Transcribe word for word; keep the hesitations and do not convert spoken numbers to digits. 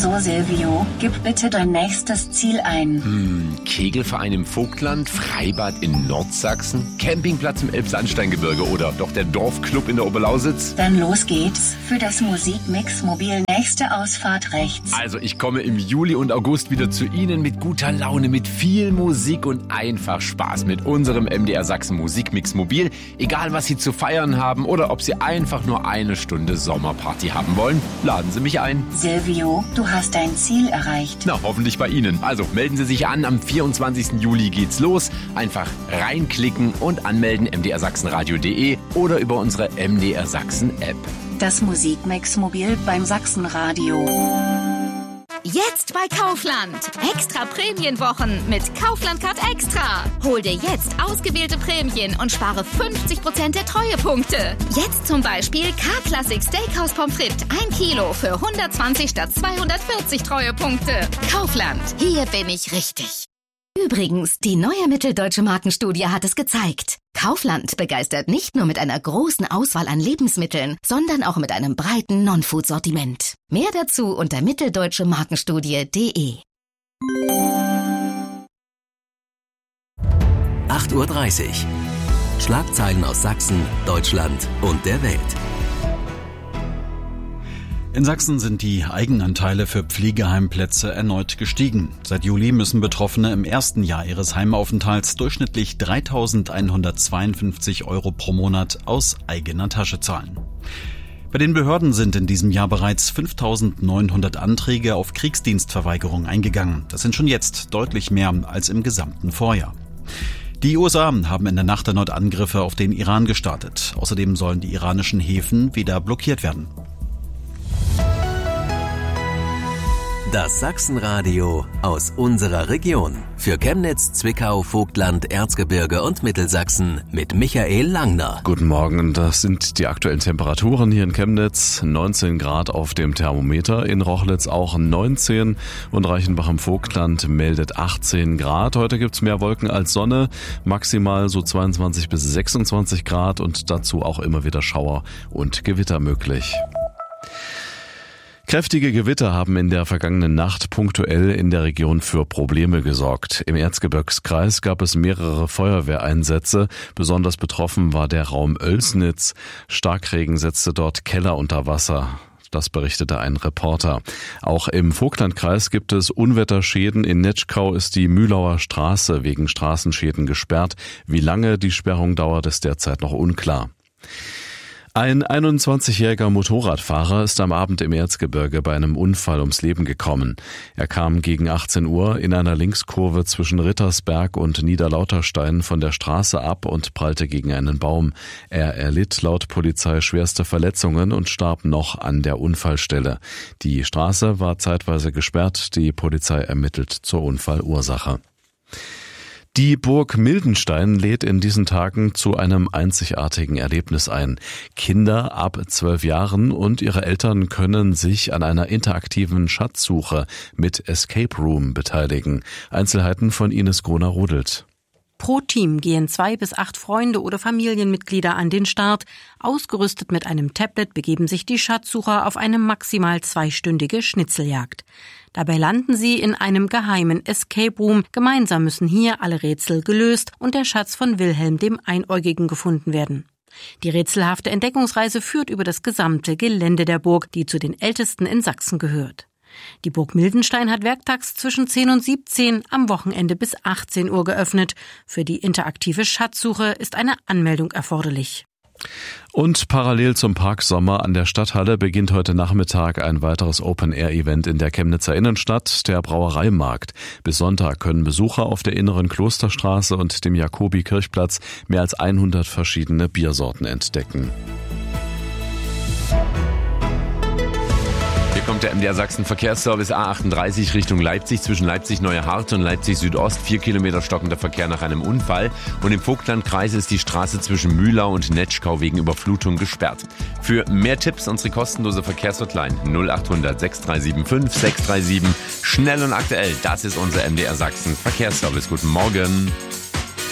So, Silvio, gib bitte dein nächstes Ziel ein. Hm, Kegelverein im Vogtland, Freibad in Nordsachsen, Campingplatz im Elbsandsteingebirge oder doch der Dorfclub in der Oberlausitz? Dann los geht's. Für das Musikmix Mobil nächste Ausfahrt rechts. Also ich komme im Juli und August wieder zu Ihnen mit guter Laune, mit viel Musik und einfach Spaß mit unserem M D R Sachsen Musikmix Mobil. Egal was Sie zu feiern haben oder ob Sie einfach nur eine Stunde Sommerparty haben wollen, laden Sie mich ein. Silvio, du hast dein Ziel erreicht. Na, hoffentlich bei Ihnen. Also melden Sie sich an, am vierundzwanzigsten Juli geht's los. Einfach reinklicken und anmelden m d r sachsenradio punkt de oder über unsere M D R Sachsen App. Das Musikmix Mobil beim Sachsenradio. Jetzt bei Kaufland. Extra Prämienwochen mit Kaufland Card Extra. Hol dir jetzt ausgewählte Prämien und spare fünfzig Prozent der Treuepunkte. Jetzt zum Beispiel K-Classic Steakhouse Pommes frites ein Kilo für hundertzwanzig statt zweihundertvierzig Treuepunkte. Kaufland, hier bin ich richtig. Übrigens, die neue mitteldeutsche Markenstudie hat es gezeigt. Kaufland begeistert nicht nur mit einer großen Auswahl an Lebensmitteln, sondern auch mit einem breiten Non-Food-Sortiment. Mehr dazu unter mitteldeutsche markenstudie punkt de. acht Uhr dreißig. Schlagzeilen aus Sachsen, Deutschland und der Welt. In Sachsen sind die Eigenanteile für Pflegeheimplätze erneut gestiegen. Seit Juli müssen Betroffene im ersten Jahr ihres Heimaufenthalts durchschnittlich dreitausendeinhundertzweiundfünfzig Euro pro Monat aus eigener Tasche zahlen. Bei den Behörden sind in diesem Jahr bereits fünftausendneunhundert Anträge auf Kriegsdienstverweigerung eingegangen. Das sind schon jetzt deutlich mehr als im gesamten Vorjahr. Die U S A haben in der Nacht erneut Angriffe auf den Iran gestartet. Außerdem sollen die iranischen Häfen wieder blockiert werden. Das Sachsenradio aus unserer Region. Für Chemnitz, Zwickau, Vogtland, Erzgebirge und Mittelsachsen mit Michael Langner. Guten Morgen, das sind die aktuellen Temperaturen hier in Chemnitz. neunzehn Grad auf dem Thermometer, in Rochlitz auch neunzehn und Reichenbach im Vogtland meldet achtzehn Grad. Heute gibt's mehr Wolken als Sonne, maximal so zweiundzwanzig bis sechsundzwanzig Grad und dazu auch immer wieder Schauer und Gewitter möglich. Kräftige Gewitter haben in der vergangenen Nacht punktuell in der Region für Probleme gesorgt. Im Erzgebirgskreis gab es mehrere Feuerwehreinsätze. Besonders betroffen war der Raum Oelsnitz. Starkregen setzte dort Keller unter Wasser. Das berichtete ein Reporter. Auch im Vogtlandkreis gibt es Unwetterschäden. In Netschkau ist die Mühlauer Straße wegen Straßenschäden gesperrt. Wie lange die Sperrung dauert, ist derzeit noch unklar. Ein einundzwanzigjähriger Motorradfahrer ist am Abend im Erzgebirge bei einem Unfall ums Leben gekommen. Er kam gegen achtzehn Uhr in einer Linkskurve zwischen Rittersberg und Niederlauterstein von der Straße ab und prallte gegen einen Baum. Er erlitt laut Polizei schwerste Verletzungen und starb noch an der Unfallstelle. Die Straße war zeitweise gesperrt. Die Polizei ermittelt zur Unfallursache. Die Burg Mildenstein lädt in diesen Tagen zu einem einzigartigen Erlebnis ein. Kinder ab zwölf Jahren und ihre Eltern können sich an einer interaktiven Schatzsuche mit Escape Room beteiligen. Einzelheiten von Ines Gruner-Rudelt. Pro Team gehen zwei bis acht Freunde oder Familienmitglieder an den Start. Ausgerüstet mit einem Tablet begeben sich die Schatzsucher auf eine maximal zweistündige Schnitzeljagd. Dabei landen sie in einem geheimen Escape Room. Gemeinsam müssen hier alle Rätsel gelöst und der Schatz von Wilhelm dem Einäugigen gefunden werden. Die rätselhafte Entdeckungsreise führt über das gesamte Gelände der Burg, die zu den ältesten in Sachsen gehört. Die Burg Mildenstein hat werktags zwischen zehn und siebzehn, am Wochenende bis achtzehn Uhr geöffnet. Für die interaktive Schatzsuche ist eine Anmeldung erforderlich. Und parallel zum Parksommer an der Stadthalle beginnt heute Nachmittag ein weiteres Open-Air-Event in der Chemnitzer Innenstadt, der Brauereimarkt. Bis Sonntag können Besucher auf der inneren Klosterstraße und dem Jakobi-Kirchplatz mehr als hundert verschiedene Biersorten entdecken. Hier kommt der M D R Sachsen Verkehrsservice A achtunddreißig Richtung Leipzig, zwischen Leipzig-Neuerhardt und Leipzig-Südost. Vier Kilometer stockender Verkehr nach einem Unfall. Und im Vogtlandkreis ist die Straße zwischen Mühlau und Netschkau wegen Überflutung gesperrt. Für mehr Tipps unsere kostenlose Verkehrshotline null achthundert sechs drei sieben fünf sechs drei sieben. Schnell und aktuell, das ist unser M D R Sachsen Verkehrsservice. Guten Morgen.